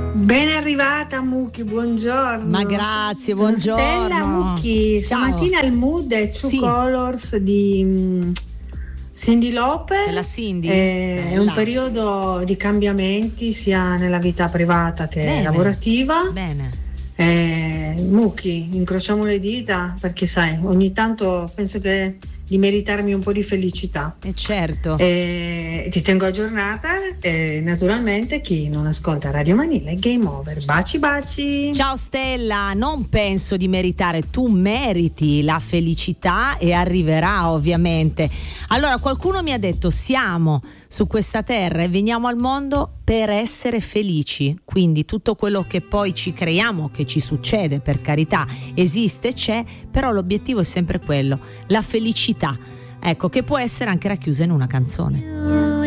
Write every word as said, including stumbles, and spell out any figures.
Ben arrivata Mucchi, buongiorno. Ma grazie, Sono buongiorno. Stella Mucchi, Ciao. stamattina il mood è True Sì. Colors di mm, Cyndi Lauper. Della Cindy? Eh, è Bella. un periodo di cambiamenti sia nella vita privata che Bene. lavorativa. Bene. Eh, Mucchi, incrociamo le dita perché sai, ogni tanto penso che di meritarmi un po' di felicità. E certo. E ti tengo aggiornata e naturalmente chi non ascolta Radio Manila è game over. Baci baci. Ciao Stella, non penso di meritare, tu meriti la felicità e arriverà ovviamente. Allora qualcuno mi ha detto siamo su questa terra e veniamo al mondo per essere felici, quindi tutto quello che poi ci creiamo, che ci succede per carità, esiste, c'è, però l'obiettivo è sempre quello, la felicità, ecco, che può essere anche racchiusa in una canzone.